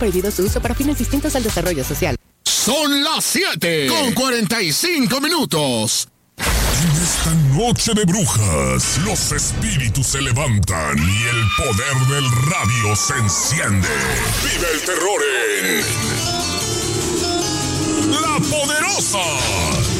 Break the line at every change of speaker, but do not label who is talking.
Prohibido su uso para fines distintos al desarrollo social.
Son las 7:45.
En esta noche de brujas, los espíritus se levantan y el poder del radio se enciende. Vive el terror